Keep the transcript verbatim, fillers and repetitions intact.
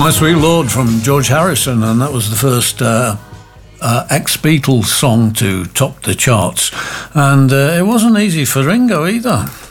My Sweet Lord from George Harrison, and that was the first uh, uh, ex-Beatles song to top the charts. And uh, it wasn't easy for Ringo either.